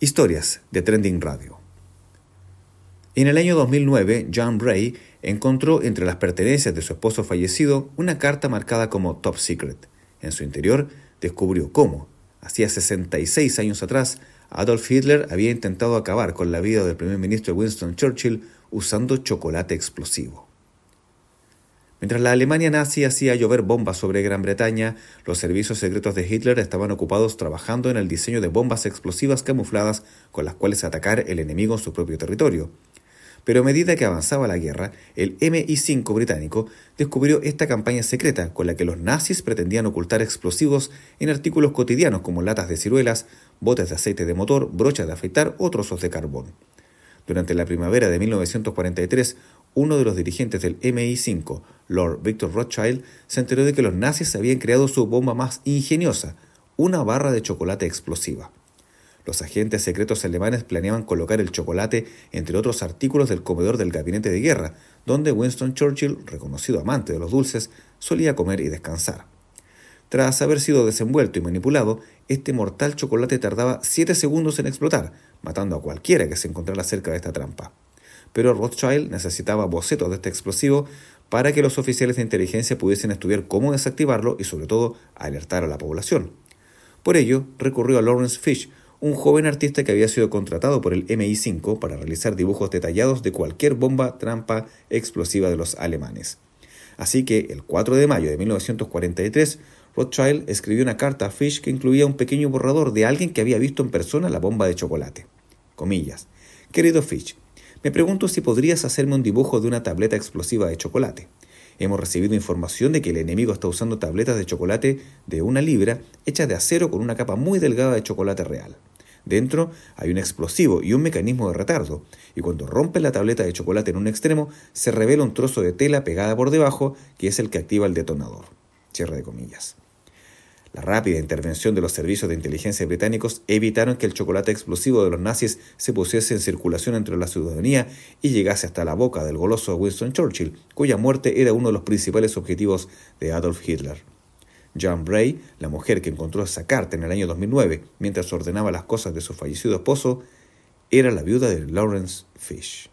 Historias de Trending Radio. En el año 2009, John Bray encontró entre las pertenencias de su esposo fallecido una carta marcada como Top Secret. En su interior descubrió cómo, hacía 66 años atrás, Adolf Hitler había intentado acabar con la vida del primer ministro Winston Churchill usando chocolate explosivo. Mientras la Alemania nazi hacía llover bombas sobre Gran Bretaña, los servicios secretos de Hitler estaban ocupados trabajando en el diseño de bombas explosivas camufladas con las cuales atacar el enemigo en su propio territorio. Pero a medida que avanzaba la guerra, el MI5 británico descubrió esta campaña secreta con la que los nazis pretendían ocultar explosivos en artículos cotidianos como latas de ciruelas, botes de aceite de motor, brochas de afeitar o trozos de carbón. Durante la primavera de 1943, uno de los dirigentes del MI5, Lord Victor Rothschild, se enteró de que los nazis habían creado su bomba más ingeniosa, una barra de chocolate explosiva. Los agentes secretos alemanes planeaban colocar el chocolate entre otros artículos del comedor del gabinete de guerra, donde Winston Churchill, reconocido amante de los dulces, solía comer y descansar. Tras haber sido desenvuelto y manipulado, este mortal chocolate tardaba 7 segundos en explotar, matando a cualquiera que se encontrara cerca de esta trampa. Pero Rothschild necesitaba bocetos de este explosivo para que los oficiales de inteligencia pudiesen estudiar cómo desactivarlo y, sobre todo, alertar a la población. Por ello, recurrió a Lawrence Fish, un joven artista que había sido contratado por el MI5 para realizar dibujos detallados de cualquier bomba trampa explosiva de los alemanes. Así que, el 4 de mayo de 1943, Rothschild escribió una carta a Fish que incluía un pequeño borrador de alguien que había visto en persona la bomba de chocolate. Comillas: «Querido Fish, me pregunto si podrías hacerme un dibujo de una tableta explosiva de chocolate. Hemos recibido información de que el enemigo está usando tabletas de chocolate de 1 libra hechas de acero con una capa muy delgada de chocolate real. Dentro hay un explosivo y un mecanismo de retardo, y cuando rompe la tableta de chocolate en un extremo, se revela un trozo de tela pegada por debajo que es el que activa el detonador». Cierre de comillas. La rápida intervención de los servicios de inteligencia británicos evitaron que el chocolate explosivo de los nazis se pusiese en circulación entre la ciudadanía y llegase hasta la boca del goloso Winston Churchill, cuya muerte era uno de los principales objetivos de Adolf Hitler. John Bray, la mujer que encontró esa carta en el año 2009 mientras ordenaba las cosas de su fallecido esposo, era la viuda de Lawrence Fish.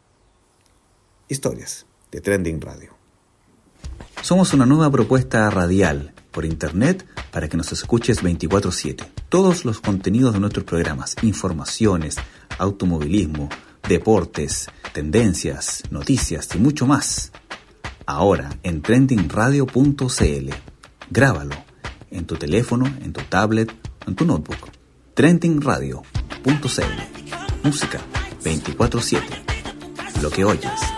Historias de Trending Radio. Somos una nueva propuesta radial por internet para que nos escuches 24/7. Todos los contenidos de nuestros programas, informaciones, automovilismo, deportes, tendencias, noticias y mucho más. Ahora en trendingradio.cl. Grábalo en tu teléfono, en tu tablet, en tu notebook. trendingradio.cl. Música 24/7. Lo que oyes